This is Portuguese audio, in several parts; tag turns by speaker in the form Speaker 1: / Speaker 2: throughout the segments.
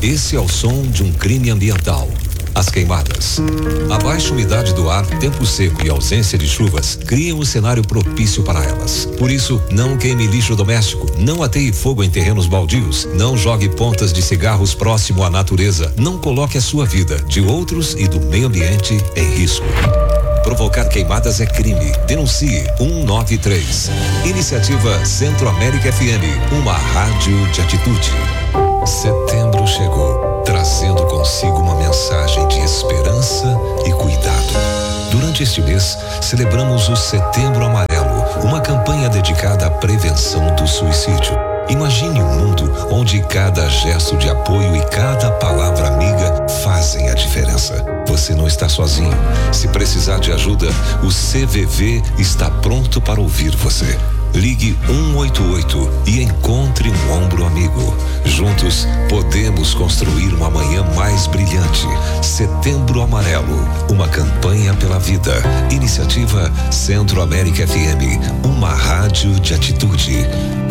Speaker 1: Esse é o som de um crime ambiental. As queimadas. A baixa umidade do ar, tempo seco e ausência de chuvas criam um cenário propício para elas. Por isso, não queime lixo doméstico, não ateie fogo em terrenos baldios, não jogue pontas de cigarros próximo à natureza, não coloque a sua vida, de outros e do meio ambiente em risco. Provocar queimadas é crime. Denuncie 193. Iniciativa Centro-América FM, uma rádio de atitude. Setembro chegou, trazendo consigo uma mensagem de esperança e cuidado. Durante este mês, celebramos o Setembro Amarelo, uma campanha dedicada à prevenção do suicídio. Imagine um mundo onde cada gesto de apoio e cada palavra amiga fazem a diferença. Você não está sozinho. Se precisar de ajuda, o CVV está pronto para ouvir você. Ligue 188 e encontre um ombro amigo. Juntos, podemos construir uma manhã mais brilhante. Setembro Amarelo, uma campanha pela vida. Iniciativa Centro-América FM, uma rádio de atitude.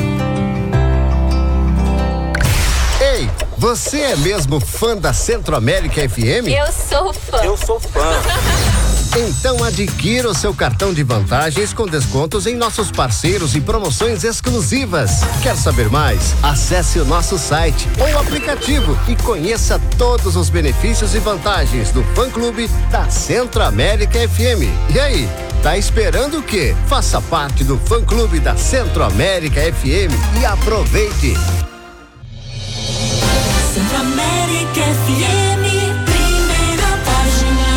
Speaker 2: Ei, você é mesmo fã da Centro-América FM?
Speaker 3: Eu sou fã.
Speaker 2: Então adquira o seu cartão de vantagens com descontos em nossos parceiros e promoções exclusivas. Quer saber mais? Acesse o nosso site ou aplicativo e conheça todos os benefícios e vantagens do fã-clube da Centro-América FM. E aí, tá esperando o quê? Faça parte do fã-clube da Centro-América FM e aproveite!
Speaker 4: Centro-América FM, primeira página.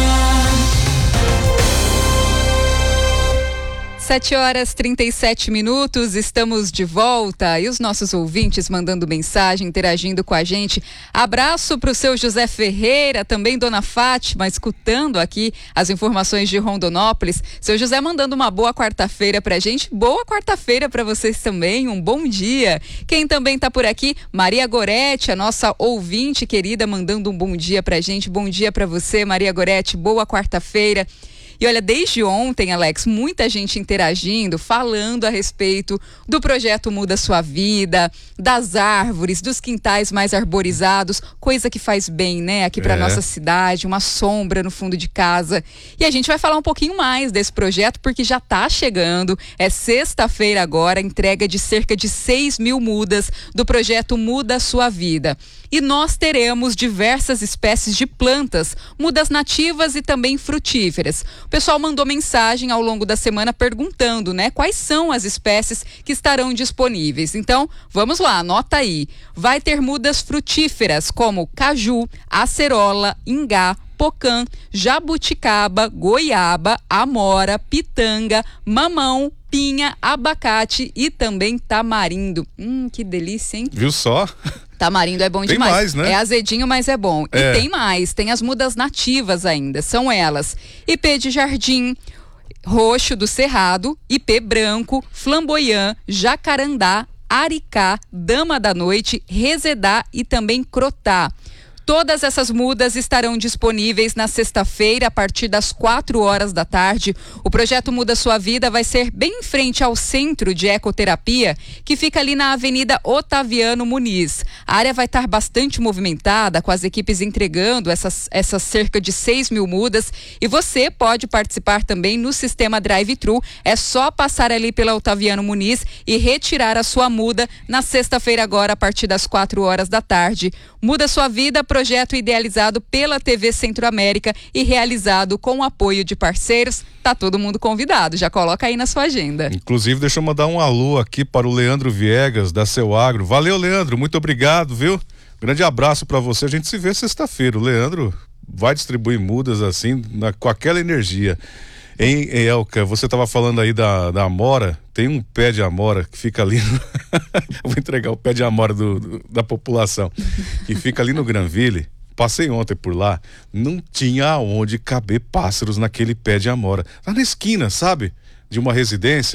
Speaker 5: 7h37, estamos de volta e os nossos ouvintes mandando mensagem, interagindo com a gente. Abraço para o seu José Ferreira, também Dona Fátima, escutando aqui as informações de Rondonópolis. Seu José mandando uma boa quarta-feira pra gente, boa quarta-feira para vocês também, um bom dia. Quem também tá por aqui, Maria Gorete, a nossa ouvinte querida, mandando um bom dia pra gente. Bom dia para você, Maria Gorete, boa quarta-feira. E olha, desde ontem, Alex, muita gente interagindo, falando a respeito do projeto Muda Sua Vida, das árvores, dos quintais mais arborizados, coisa que faz bem, né? Aqui para nossa cidade, uma sombra no fundo de casa. E a gente vai falar um pouquinho mais desse projeto, porque já está chegando. É sexta-feira agora, entrega de cerca de 6.000 mudas do projeto Muda Sua Vida. E nós teremos diversas espécies de plantas, mudas nativas e também frutíferas. O pessoal mandou mensagem ao longo da semana perguntando, né, quais são as espécies que estarão disponíveis. Então, vamos lá, anota aí. Vai ter mudas frutíferas como caju, acerola, ingá, pocã, jabuticaba, goiaba, amora, pitanga, mamão, pinha, abacate e também tamarindo. Que delícia, hein?
Speaker 6: Viu só?
Speaker 5: Tamarindo é bom
Speaker 6: tem
Speaker 5: demais.
Speaker 6: Mais, né?
Speaker 5: É azedinho, mas é bom. E tem mais, tem as mudas nativas ainda. São elas: ipê de jardim, roxo do cerrado, ipê branco, flamboyant, jacarandá, aricá, dama da noite, resedá e também crotá. Todas essas mudas estarão disponíveis na sexta-feira, a partir das 4h da tarde. O projeto Muda Sua Vida vai ser bem em frente ao Centro de Ecoterapia, que fica ali na Avenida Otaviano Muniz. A área vai estar bastante movimentada, com as equipes entregando essas cerca de 6.000 mudas. E você pode participar também no sistema Drive-Thru. É só passar ali pela Otaviano Muniz e retirar a sua muda na sexta-feira agora, a partir das 4h da tarde. Muda Sua Vida, projeto idealizado pela TV Centro-América e realizado com o apoio de parceiros. Tá todo mundo convidado, já coloca aí na sua agenda.
Speaker 6: Inclusive, deixa eu mandar um alô aqui para o Leandro Viegas, da Seu Agro. Valeu, Leandro, muito obrigado, viu? Grande abraço para você, a gente se vê sexta-feira. O Leandro vai distribuir mudas assim, com aquela energia. Em Elca, você estava falando aí da amora, tem um pé de amora que fica ali, eu vou entregar o pé de amora da população, que fica ali no Granville. Passei ontem por lá, não tinha aonde caber pássaros naquele pé de amora, lá na esquina, sabe, de uma residência.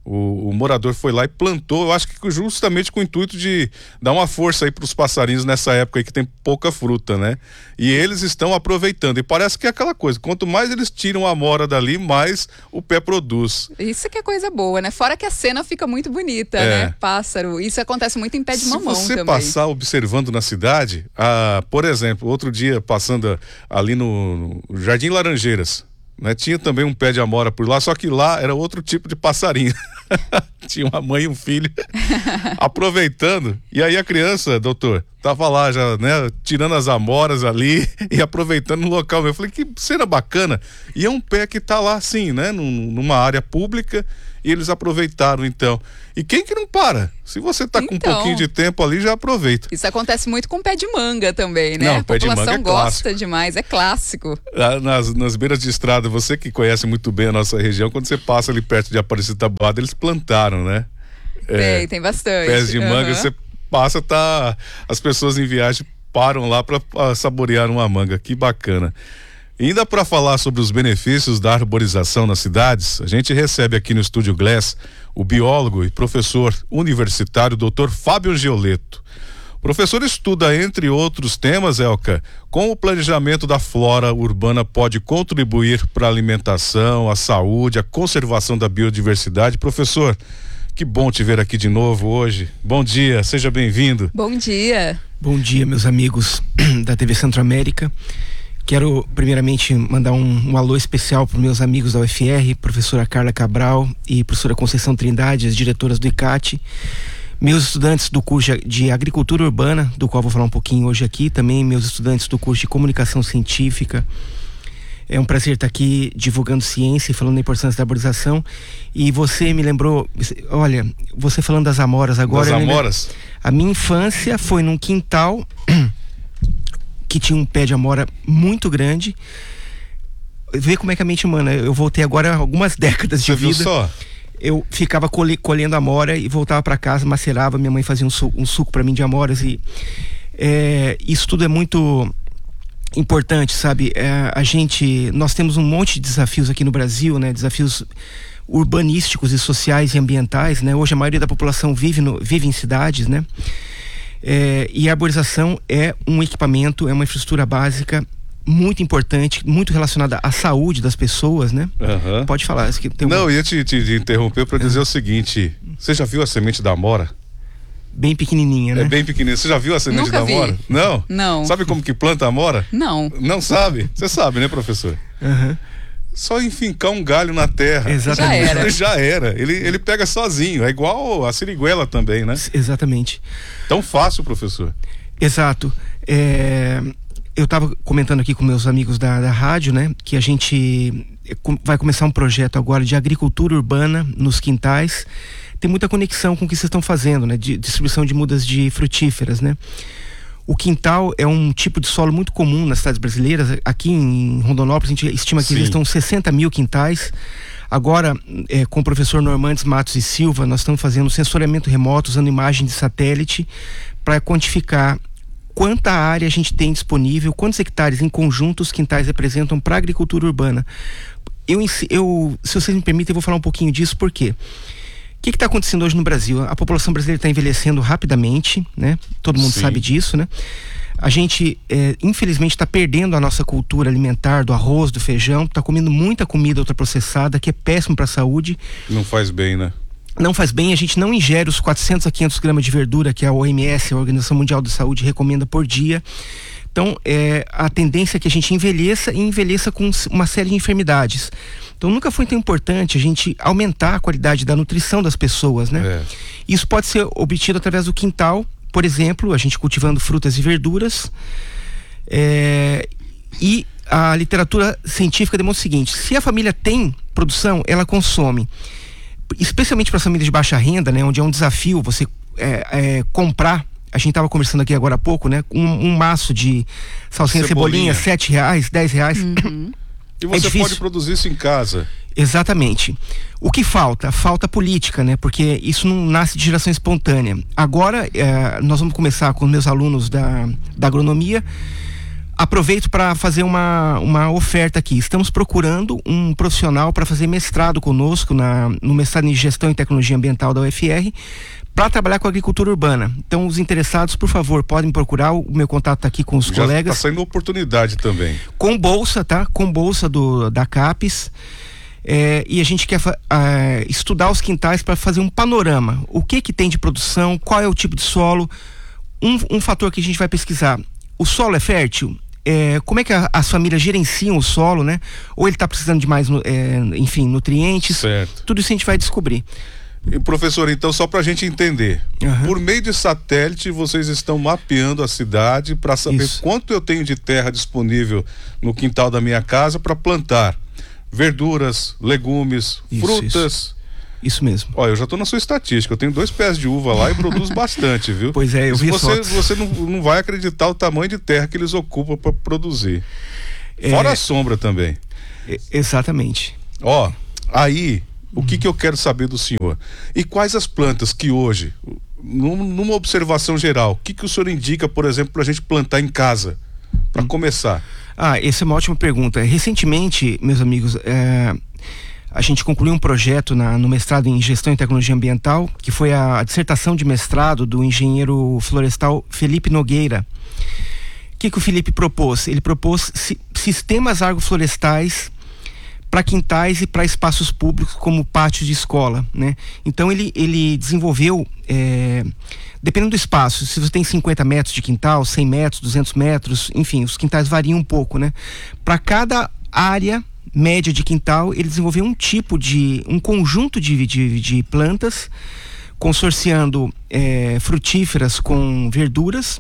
Speaker 6: O morador foi lá e plantou, eu acho que justamente com o intuito de dar uma força aí para os passarinhos nessa época aí que tem pouca fruta, né? E eles estão aproveitando, e parece que é aquela coisa, quanto mais eles tiram a amora dali, mais o pé produz.
Speaker 5: Isso que é coisa boa, né? Fora que a cena fica muito bonita, né? Pássaro, isso acontece muito em pé de mamão também. Se você
Speaker 6: passar observando na cidade, por exemplo, outro dia passando ali no Jardim Laranjeiras, né? Tinha também um pé de amora por lá, só que lá era outro tipo de passarinho. Tinha uma mãe e um filho aproveitando, e aí a criança, doutor, tava lá já, né, tirando as amoras ali e aproveitando no local. Eu falei, que cena bacana. E é um pé que tá lá assim, né, numa área pública, e eles aproveitaram então. E quem que não para? Se você tá com um pouquinho de tempo ali, já aproveita.
Speaker 5: Isso acontece muito com pé de manga também, né?
Speaker 6: Não,
Speaker 5: a população gosta
Speaker 6: clássico.
Speaker 5: demais, é clássico.
Speaker 6: Nas beiras de estrada, você que conhece muito bem a nossa região, quando você passa ali perto de Aparecida Taboada, eles plantaram, né?
Speaker 5: Tem bastante.
Speaker 6: Pés de manga, você passa, as pessoas em viagem param lá para saborear uma manga, que bacana. E ainda para falar sobre os benefícios da arborização nas cidades, a gente recebe aqui no Estúdio Glass o biólogo e professor universitário Dr. Fábio Angioleto. O professor estuda, entre outros temas, Elka, como o planejamento da flora urbana pode contribuir para a alimentação, a saúde, a conservação da biodiversidade. Professor, que bom te ver aqui de novo hoje. Bom dia, seja bem-vindo.
Speaker 5: Bom dia.
Speaker 7: Bom dia, meus amigos da TV Centro-América. Quero primeiramente mandar um alô especial para os meus amigos da UFR, professora Carla Cabral e professora Conceição Trindade, as diretoras do ICAT, meus estudantes do curso de Agricultura Urbana, do qual vou falar um pouquinho hoje aqui, também meus estudantes do curso de Comunicação Científica. É um prazer estar aqui divulgando ciência e falando da importância da arborização. E você me lembrou, olha, você falando das amoras agora.
Speaker 6: Das amoras?
Speaker 7: A minha infância foi num quintal que tinha um pé de amora muito grande. Vê como é que a mente humana, eu voltei agora algumas décadas de vida.
Speaker 6: Você viu só?
Speaker 7: Eu ficava colhendo amora e voltava para casa, macerava, minha mãe fazia um suco para mim de amoras, e isso tudo é muito importante, sabe? Nós temos um monte de desafios aqui no Brasil, né? Desafios urbanísticos e sociais e ambientais, né? Hoje a maioria da população vive em cidades, né? E a arborização é um equipamento, é uma infraestrutura básica muito importante, muito relacionada à saúde das pessoas, né?
Speaker 6: Uhum.
Speaker 7: Pode falar.
Speaker 6: Não, eu ia te interromper para dizer o seguinte: você já viu a semente da amora?
Speaker 7: Bem pequenininha, né?
Speaker 6: É bem pequenininha. Você já viu a semente da amora? Não?
Speaker 5: Não.
Speaker 6: Sabe como que planta a amora?
Speaker 5: Não.
Speaker 6: Não sabe? Você sabe, né, professor?
Speaker 7: Uhum.
Speaker 6: Só enfincar um galho na terra.
Speaker 7: Exatamente.
Speaker 6: Já era. Ele pega sozinho. É igual a siriguela também, né?
Speaker 7: Exatamente.
Speaker 6: Tão fácil, professor.
Speaker 7: Exato. Eu estava comentando aqui com meus amigos da rádio, né? Que a gente vai começar um projeto agora de agricultura urbana nos quintais. Tem muita conexão com o que vocês estão fazendo, né? De distribuição de mudas de frutíferas, né? O quintal é um tipo de solo muito comum nas cidades brasileiras. Aqui em Rondonópolis a gente estima que existam 60 mil quintais. Agora, com o professor Normandes Matos e Silva, nós estamos fazendo sensoriamento remoto, usando imagem de satélite, para quantificar quanta área a gente tem disponível, quantos hectares em conjunto os quintais representam para a agricultura urbana. Se vocês me permitem, eu vou falar um pouquinho disso, por quê? O que está acontecendo hoje no Brasil? A população brasileira está envelhecendo rapidamente, né? Todo mundo sabe disso, né? A gente, infelizmente, está perdendo a nossa cultura alimentar do arroz, do feijão, está comendo muita comida ultraprocessada, que é péssimo para a saúde. Não faz bem, né? Não faz bem, a gente não ingere os 400 a 500 gramas de verdura que a OMS, a Organização Mundial da Saúde, recomenda por dia. Então, a tendência é que a gente envelheça com uma série de enfermidades. Então, nunca foi tão importante a gente aumentar a qualidade da nutrição das pessoas, né? Isso pode ser obtido através do quintal, por exemplo, a gente cultivando frutas e verduras. E a literatura científica demonstra o seguinte: se a família tem produção, ela consome. Especialmente para as famílias de baixa renda, né? Onde é um desafio você comprar. A gente estava conversando aqui agora há pouco, né? Um maço de salsinha cebolinha, R$7, R$10.
Speaker 5: Uhum.
Speaker 6: E você pode produzir isso em casa.
Speaker 7: Exatamente. O que falta? Falta política, né? Porque isso não nasce de geração espontânea. Agora, nós vamos começar com meus alunos da agronomia Aproveito para fazer uma oferta aqui. Estamos procurando um profissional para fazer mestrado conosco no mestrado em Gestão e Tecnologia Ambiental da UFR, para trabalhar com agricultura urbana. Então, os interessados, por favor, podem procurar. O meu contato está aqui com os colegas.
Speaker 6: Está saindo oportunidade também.
Speaker 7: Com bolsa, tá? Com bolsa da CAPES. E a gente quer estudar os quintais para fazer um panorama. O que tem de produção, qual é o tipo de solo. Um fator que a gente vai pesquisar: o solo é fértil? Como é que as famílias gerenciam o solo, né? Ou ele está precisando de mais, nutrientes?
Speaker 6: Certo.
Speaker 7: Tudo isso a gente vai descobrir.
Speaker 6: E, professor, então, só para a gente entender, por meio de satélite, vocês estão mapeando a cidade para saber quanto eu tenho de terra disponível no quintal da minha casa para plantar verduras, legumes, frutas.
Speaker 7: Isso mesmo.
Speaker 6: Olha, eu já estou na sua estatística, eu tenho 2 pés de uva lá e produzo bastante, viu?
Speaker 7: Pois é, eu vi
Speaker 6: você não vai acreditar o tamanho de terra que eles ocupam para produzir. Fora a sombra também.
Speaker 7: Exatamente.
Speaker 6: Aí, o que eu quero saber do senhor? E quais as plantas que hoje, numa observação geral, o que o senhor indica, por exemplo, para a gente plantar em casa, para começar?
Speaker 7: Essa é uma ótima pergunta. Recentemente, meus amigos, a gente concluiu um projeto no mestrado em Gestão e Tecnologia Ambiental, que foi a dissertação de mestrado do engenheiro florestal Felipe Nogueira. O que o Felipe propôs? Ele propôs sistemas agroflorestais para quintais e para espaços públicos como pátios de escola, né? Então ele desenvolveu, dependendo do espaço, se você tem 50 metros de quintal, 100 metros, 200 metros, enfim, os quintais variam um pouco, né? Para cada área média de quintal, ele desenvolveu um conjunto de plantas, consorciando frutíferas com verduras,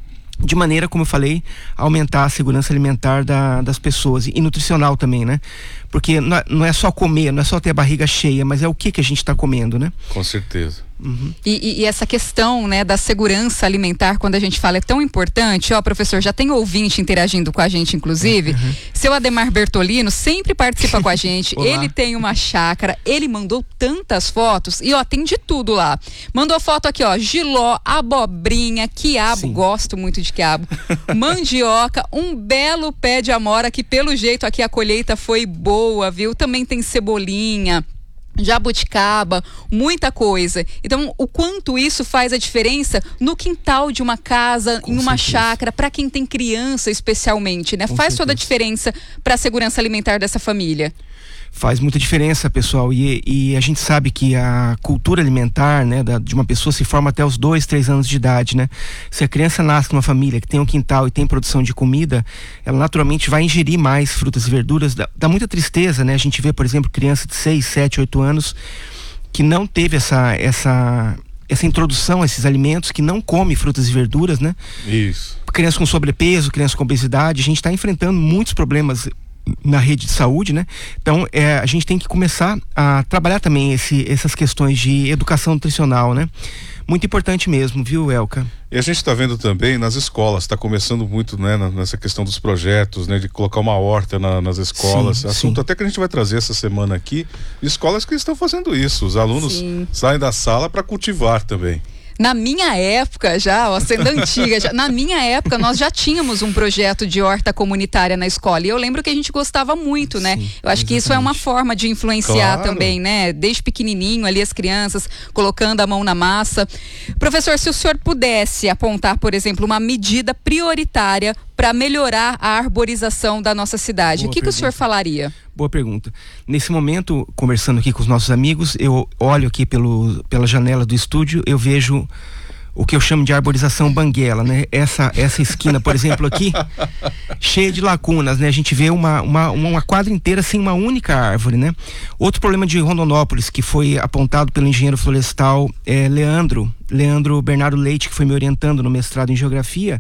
Speaker 7: de maneira, como eu falei, a aumentar a segurança alimentar das pessoas, e nutricional também, né? Porque não é só comer, não é só ter a barriga cheia, mas é o que a gente está comendo, né?
Speaker 6: Com certeza.
Speaker 5: Uhum. E essa questão, né, da segurança alimentar, quando a gente fala, é tão importante. Professor, já tem ouvinte interagindo com a gente, inclusive. Seu Ademar Bertolino sempre participa com a gente. Ele tem uma chácara, ele mandou tantas fotos e tem de tudo lá. Mandou foto aqui, jiló, abobrinha, quiabo. Sim. Gosto muito de quiabo. Mandioca, um belo pé de amora, que pelo jeito aqui a colheita foi boa, viu? Também tem cebolinha, jabuticaba, muita coisa. Então, o quanto isso faz a diferença no quintal de uma casa, em uma chácara, para quem tem criança especialmente, né? Faz toda a diferença para a segurança alimentar dessa família.
Speaker 7: Faz muita diferença, pessoal, e a gente sabe que a cultura alimentar, né, de uma pessoa se forma até os 2, 3 anos de idade, né? Se a criança nasce numa família que tem um quintal e tem produção de comida, ela naturalmente vai ingerir mais frutas e verduras. Dá muita tristeza, né? A gente vê, por exemplo, criança de 6, 7, 8 anos que não teve essa introdução a esses alimentos, que não come frutas e verduras, né?
Speaker 6: Isso.
Speaker 7: Criança com sobrepeso, criança com obesidade. A gente está enfrentando muitos problemas na rede de saúde, né? Então, a gente tem que começar a trabalhar também essas questões de educação nutricional, né? Muito importante mesmo, viu, Elka?
Speaker 6: E a gente está vendo também nas escolas, está começando muito, né, nessa questão dos projetos, né, de colocar uma horta nas escolas.
Speaker 7: Sim,
Speaker 6: assunto até que a gente vai trazer essa semana aqui, escolas que estão fazendo isso. Os alunos saem da sala para cultivar também.
Speaker 5: Na minha época, sendo antiga, na minha época nós já tínhamos um projeto de horta comunitária na escola, e eu lembro que a gente gostava muito, né? Eu acho que isso é uma forma de influenciar também, né? Desde pequenininho ali as crianças colocando a mão na massa. Professor, se o senhor pudesse apontar, por exemplo, uma medida prioritária para melhorar a arborização da nossa cidade, o que o senhor falaria?
Speaker 7: Boa pergunta. Nesse momento, conversando aqui com os nossos amigos, eu olho aqui pela janela do estúdio, eu vejo o que eu chamo de arborização banguela, né? Essa esquina, por exemplo, aqui, cheia de lacunas, né? A gente vê uma quadra inteira sem uma única árvore, né? Outro problema de Rondonópolis, que foi apontado pelo engenheiro florestal Leandro Bernardo Leite, que foi me orientando no mestrado em geografia,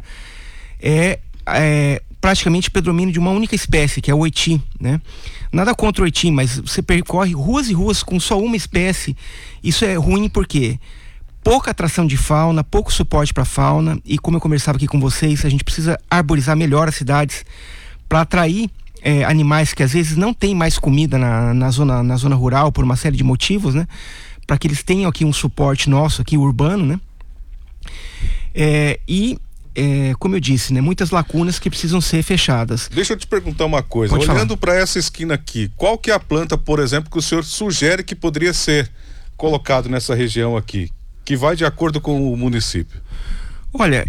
Speaker 7: praticamente predomínio de uma única espécie, que é o oiti, né? Nada contra o oiti, mas você percorre ruas e ruas com só uma espécie. Isso é ruim porque pouca atração de fauna, pouco suporte para fauna, e como eu conversava aqui com vocês, a gente precisa arborizar melhor as cidades para atrair animais que às vezes não tem mais comida na zona rural por uma série de motivos, né? Para que eles tenham aqui um suporte nosso aqui urbano, né? como eu disse, né, muitas lacunas que precisam ser fechadas.
Speaker 6: Deixa eu te perguntar uma coisa.
Speaker 7: Pode
Speaker 6: Olhando para essa esquina aqui, qual que é a planta, por exemplo, que o senhor sugere que poderia ser colocado nessa região aqui, que vai de acordo com o município?
Speaker 7: Olha,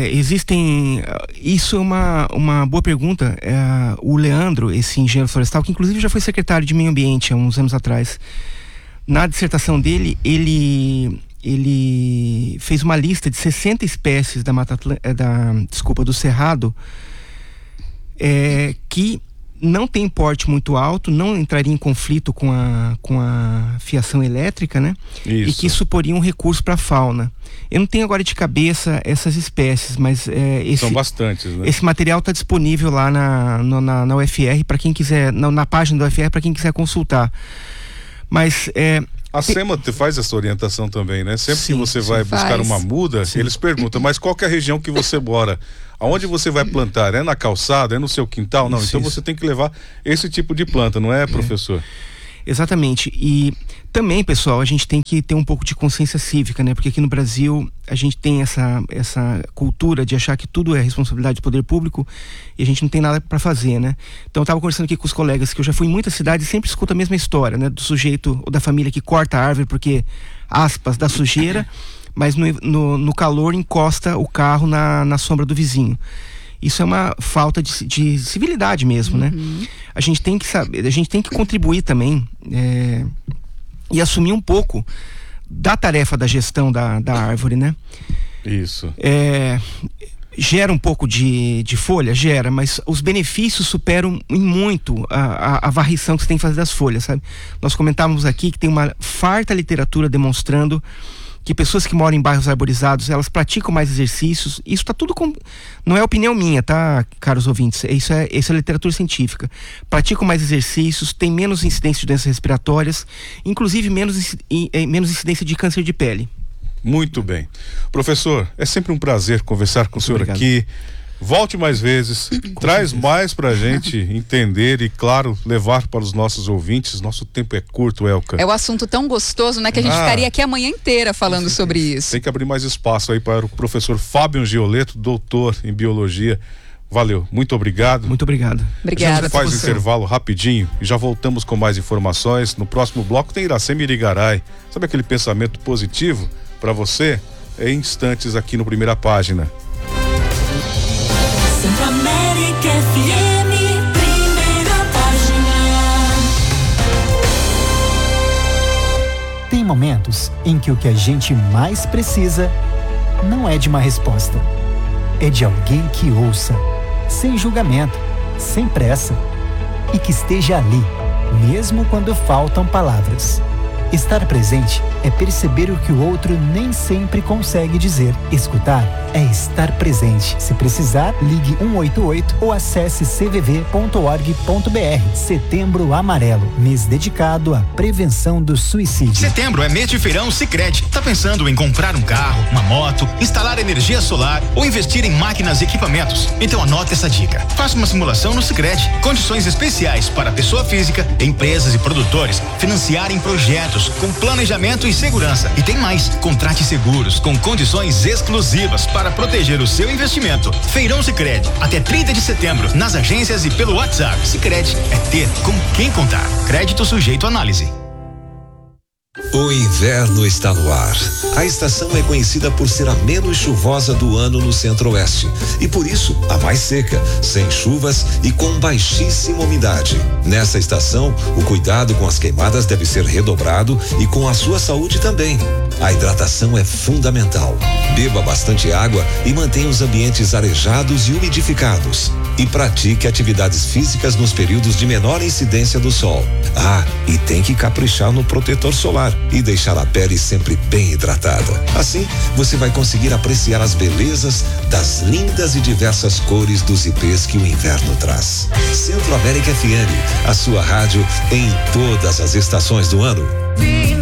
Speaker 7: isso é uma boa pergunta. O Leandro, esse engenheiro florestal, que inclusive já foi secretário de meio ambiente há uns anos atrás, na dissertação dele, ele fez uma lista de 60 espécies do Cerrado, que não tem porte muito alto, não entraria em conflito com a fiação elétrica, né?
Speaker 6: Isso.
Speaker 7: E que suporia um recurso para a fauna. Eu não tenho agora de cabeça essas espécies, mas
Speaker 6: são bastantes, né?
Speaker 7: Esse material está disponível lá na UFR para quem quiser, na página da UFR para quem quiser consultar. Mas
Speaker 6: a SEMA faz essa orientação também, né? Sempre que você vai buscar
Speaker 5: faz.
Speaker 6: uma muda, eles perguntam, mas qual que é a região que você mora? Aonde você vai plantar? É na calçada? É no seu quintal? Não, então você tem que levar esse tipo de planta, não é, professor?
Speaker 7: Exatamente. E também, pessoal, a gente tem que ter um pouco de consciência cívica, né? Porque aqui no Brasil a gente tem essa cultura de achar que tudo é responsabilidade do poder público e a gente não tem nada para fazer, né? Então eu estava conversando aqui com os colegas que eu já fui em muitas cidades e sempre escuto a mesma história, né? Do sujeito ou da família que corta a árvore porque, aspas, dá sujeira, mas no calor encosta o carro na sombra do vizinho. Isso é uma falta de civilidade mesmo, né? A gente tem que saber, a gente tem que contribuir também e assumir um pouco da tarefa da gestão da árvore, né?
Speaker 6: Isso.
Speaker 7: Gera um pouco de folha? Gera, mas os benefícios superam em muito a varrição que você tem que fazer das folhas, sabe? Nós comentávamos aqui que tem uma farta literatura demonstrando que pessoas que moram em bairros arborizados, elas praticam mais exercícios. Isso tá tudo não é opinião minha, tá, caros ouvintes? Isso é literatura científica. Praticam mais exercícios, tem menos incidência de doenças respiratórias, inclusive menos incidência de câncer de pele.
Speaker 6: Muito bem. Professor, é sempre um prazer conversar com o senhor aqui. Volte mais vezes, traz mais pra gente entender e, claro, levar para os nossos ouvintes. Nosso tempo é curto, Elka.
Speaker 5: É um assunto tão gostoso, né, que a gente ficaria aqui a manhã inteira falando sobre isso.
Speaker 6: Tem que abrir mais espaço aí para o professor Fábio Angioleto, doutor em biologia. Valeu, muito obrigado.
Speaker 7: Muito obrigado.
Speaker 5: Obrigada.
Speaker 6: A gente faz intervalo rapidinho e já voltamos com mais informações. No próximo bloco tem Iracema Irigaray. Sabe aquele pensamento positivo para você? Em instantes aqui no Primeira Página.
Speaker 4: Centro-América FM, Primeira Página.
Speaker 8: Tem momentos em que o que a gente mais precisa não é de uma resposta, é de alguém que ouça, sem julgamento, sem pressa, e que esteja ali, mesmo quando faltam palavras. Estar presente é perceber o que o outro nem sempre consegue dizer. Escutar é estar presente. Se precisar, ligue 188 ou acesse cvv.org.br. Setembro Amarelo, mês dedicado à prevenção do suicídio.
Speaker 9: Setembro é mês de feirão Sicredi. Tá pensando em comprar um carro, uma moto, instalar energia solar ou investir em máquinas e equipamentos? Então anota essa dica. Faça uma simulação no Sicredi. Condições especiais para pessoa física, empresas e produtores financiarem projetos com planejamento e segurança. E tem mais, contrate seguros com condições exclusivas para proteger o seu investimento. Feirão Sicredi, até 30 de setembro, nas agências e pelo WhatsApp. Sicredi é ter com quem contar. Crédito sujeito à análise.
Speaker 1: O inverno está no ar. A estação é conhecida por ser a menos chuvosa do ano no Centro-Oeste e por isso a mais seca, sem chuvas e com baixíssima umidade. Nessa estação, o cuidado com as queimadas deve ser redobrado e com a sua saúde também. A hidratação é fundamental. Beba bastante água e mantenha os ambientes arejados e umidificados. E pratique atividades físicas nos períodos de menor incidência do sol. E tem que caprichar no protetor solar e deixar a pele sempre bem hidratada. Assim, você vai conseguir apreciar as belezas das lindas e diversas cores dos ipês que o inverno traz. Centro-América FM, a sua rádio em todas as estações do ano.